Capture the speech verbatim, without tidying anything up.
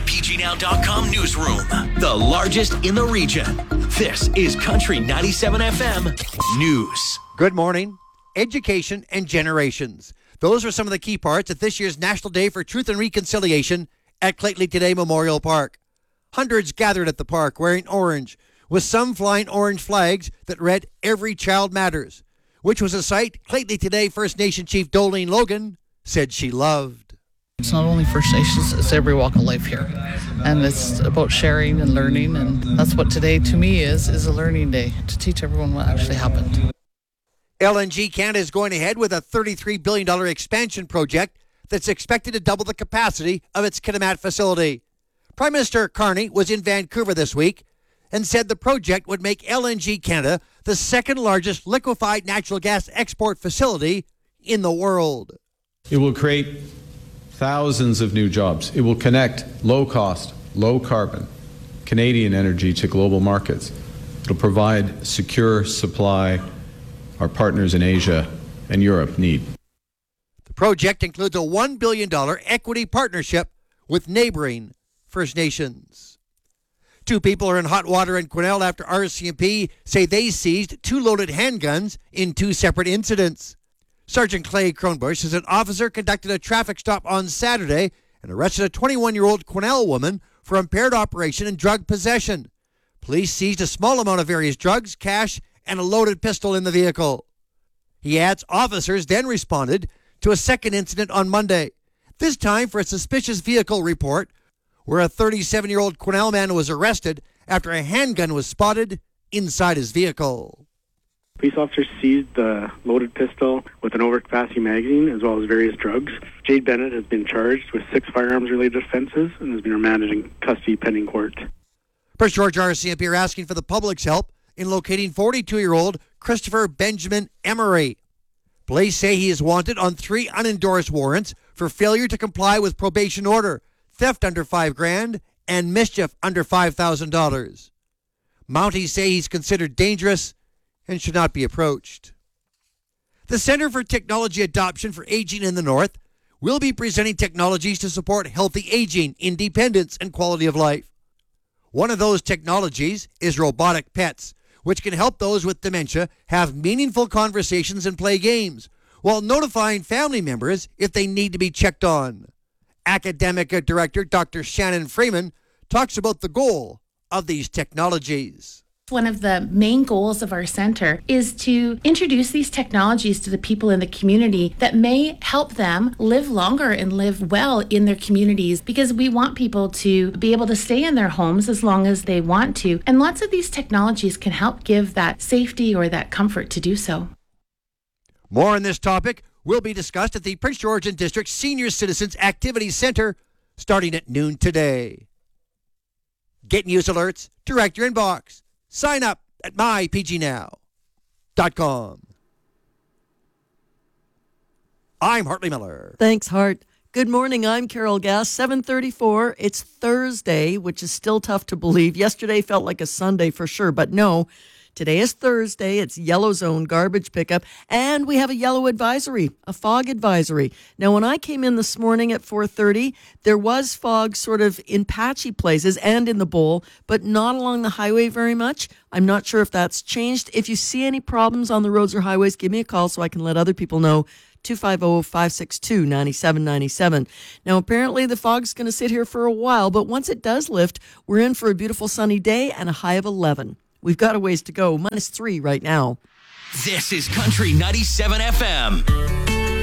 P G Now dot com newsroom, the largest in the region. This is Country ninety-seven F M News. Good morning. Education and generations. Those are some of the key parts at this year's National Day for Truth and Reconciliation at Claytley Today Memorial Park. Hundreds gathered at the park wearing orange, with some flying orange flags that read "Every Child Matters," which was a sight Claytley Today First Nation Chief Dolene Logan said she loved. It's not only First Nations, it's every walk of life here. And it's about sharing and learning, and that's what today to me is, is a learning day, to teach everyone what actually happened. L N G Canada is going ahead with a thirty-three billion dollars expansion project that's expected to double the capacity of its Kitimat facility. Prime Minister Carney was in Vancouver this week and said the project would make L N G Canada the second largest liquefied natural gas export facility in the world. It will create thousands of new jobs. It will connect low-cost, low-carbon Canadian energy to global markets. It will provide secure supply our partners in Asia and Europe need. The project includes a one billion dollars equity partnership with neighboring First Nations. Two people are in hot water in Quesnel after R C M P say they seized two loaded handguns in two separate incidents. Sergeant Clay Kronbush says an officer conducted a traffic stop on Saturday and arrested a twenty-one-year-old Quesnel woman for impaired operation and drug possession. Police seized a small amount of various drugs, cash, and a loaded pistol in the vehicle. He adds officers then responded to a second incident on Monday, this time for a suspicious vehicle report where a thirty-seven-year-old Quesnel man was arrested after a handgun was spotted inside his vehicle. Police officers seized the loaded pistol with an overcapacity magazine as well as various drugs. Jade Bennett has been charged with six firearms-related offences and has been remanded in custody pending court. Prince George R C M P are asking for the public's help in locating forty-two-year-old Christopher Benjamin Emery. Police say he is wanted on three unendorsed warrants for failure to comply with probation order, theft under five grand, and mischief under five thousand dollars. Mounties say he's considered dangerous and should not be approached. The Centre for Technology Adoption for Aging in the North will be presenting technologies to support healthy aging, independence, and quality of life. One of those technologies is robotic pets, which can help those with dementia have meaningful conversations and play games, while notifying family members if they need to be checked on. Academic Director Doctor Shannon Freeman talks about the goal of these technologies. One of the main goals of our center is to introduce these technologies to the people in the community that may help them live longer and live well in their communities, because we want people to be able to stay in their homes as long as they want to. And lots of these technologies can help give that safety or that comfort to do so. More on this topic will be discussed at the Prince George and District Senior Citizens Activities Center starting at noon today. Get news alerts direct your inbox. Sign up at my p g now dot com. I'm Hartley Miller. Thanks, Hart. Good morning. I'm Carol Gass. seven thirty-four. It's Thursday, which is still tough to believe. Yesterday felt like a Sunday for sure, but no. Today is Thursday. It's yellow zone garbage pickup, and we have a yellow advisory, a fog advisory. Now, when I came in this morning at four thirty, there was fog sort of in patchy places and in the bowl, but not along the highway very much. I'm not sure if that's changed. If you see any problems on the roads or highways, give me a call so I can let other people know. two five zero, five six two, nine seven nine seven. Now, apparently the fog's going to sit here for a while, but once it does lift, we're in for a beautiful sunny day and a high of eleven. We've got a ways to go. Minus three right now. This is Country ninety-seven F M.